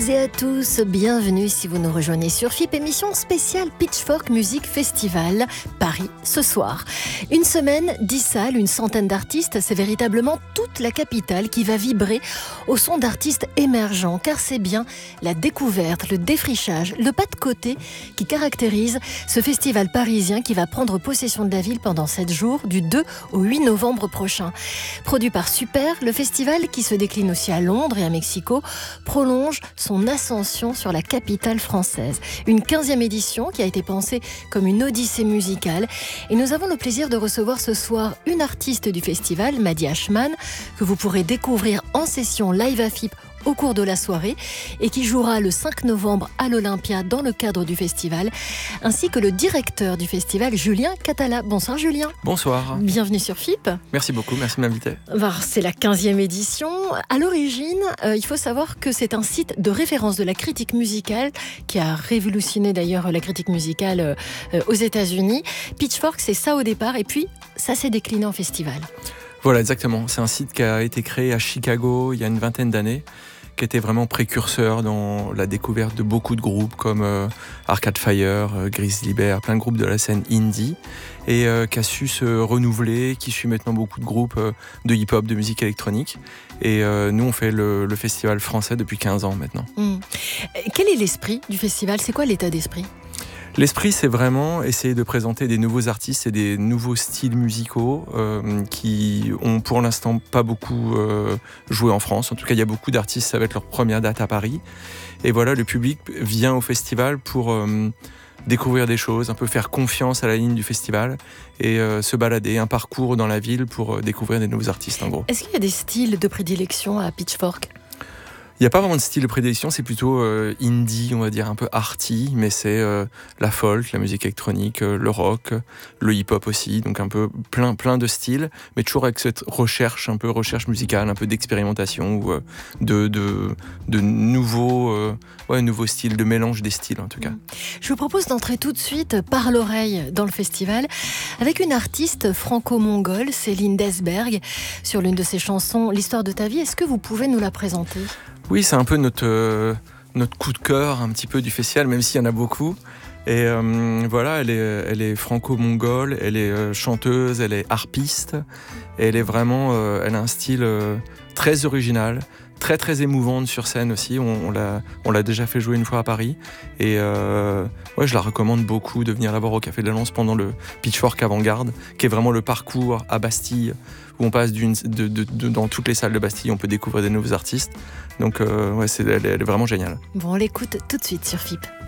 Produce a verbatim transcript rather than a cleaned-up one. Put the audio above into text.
toutes et à tous, bienvenue si vous nous rejoignez sur F I P, émission spéciale Pitchfork Music Festival Paris ce soir. Une semaine, dix salles, une centaine d'artistes, c'est véritablement toute la capitale qui va vibrer au son d'artistes émergents, car c'est bien la découverte, le défrichage, le pas de côté qui caractérise ce festival parisien qui va prendre possession de la ville pendant sept jours, du deux au huit novembre prochain. Produit par Super, le festival qui se décline aussi à Londres et à Mexico prolonge son ascension sur la capitale française. Une quinzième édition qui a été pensée comme une odyssée musicale. Et nous avons le plaisir de recevoir ce soir une artiste du festival, Maddy Ashman, que vous pourrez découvrir en session live à F I P au cours de la soirée et qui jouera le cinq novembre à l'Olympia dans le cadre du festival, ainsi que le directeur du festival, Julien Catala. Bonsoir Julien. Bonsoir. Bienvenue sur F I P. Merci beaucoup, merci de m'inviter. C'est la quinzième édition. À l'origine, euh, il faut savoir que c'est un site de référence de la critique musicale qui a révolutionné d'ailleurs la critique musicale euh, aux États-Unis. Pitchfork, c'est ça au départ et puis ça s'est décliné en festival. Voilà, exactement. C'est un site qui a été créé à Chicago il y a une vingtaine d'années, qui était vraiment précurseur dans la découverte de beaucoup de groupes comme euh, Arcade Fire, euh, Grizzly Bear, plein de groupes de la scène indie, et euh, qui a su se renouveler, qui suit maintenant beaucoup de groupes euh, de hip-hop, de musique électronique. Et euh, nous, on fait le, le festival français depuis quinze ans maintenant. Mmh. Quel est l'esprit du festival ? C'est quoi l'état d'esprit ? L'esprit, c'est vraiment essayer de présenter des nouveaux artistes et des nouveaux styles musicaux euh, qui ont pour l'instant pas beaucoup euh, joué en France. En tout cas, il y a beaucoup d'artistes, ça va être leur première date à Paris. Et voilà, le public vient au festival pour euh, découvrir des choses, un peu faire confiance à la ligne du festival et euh, se balader, un parcours dans la ville pour euh, découvrir des nouveaux artistes en gros. Est-ce qu'il y a des styles de prédilection à Pitchfork ? Il n'y a pas vraiment de style de prédilection, c'est plutôt euh, indie, on va dire, un peu arty, mais c'est euh, la folk, la musique électronique, euh, le rock, le hip-hop aussi, donc un peu plein, plein de styles, mais toujours avec cette recherche, un peu recherche musicale, un peu d'expérimentation, ou euh, de, de, de nouveaux, euh, ouais, nouveaux styles, de mélange des styles en tout cas. Je vous propose d'entrer tout de suite par l'oreille dans le festival avec une artiste franco-mongole, Céline Desberg, sur l'une de ses chansons, L'histoire de ta vie. Est-ce que vous pouvez nous la présenter ? Oui, c'est un peu notre, euh, notre coup de cœur un petit peu du festival, même s'il y en a beaucoup. Et euh, voilà, elle est, elle est franco-mongole, elle est euh, chanteuse, elle est harpiste. Et elle est vraiment, euh, elle a un style euh, très original, très très émouvante sur scène aussi. On, on, l'a, on l'a déjà fait jouer une fois à Paris. Et euh, ouais, je la recommande beaucoup de venir la voir au Café de la Lance pendant le Pitchfork Avant-Garde, qui est vraiment le parcours à Bastille, où on passe d'une, de, de, de, dans toutes les salles de Bastille, on peut découvrir des nouveaux artistes. Donc euh, ouais, c'est, elle, elle est vraiment géniale. Bon, on l'écoute tout de suite sur F I P.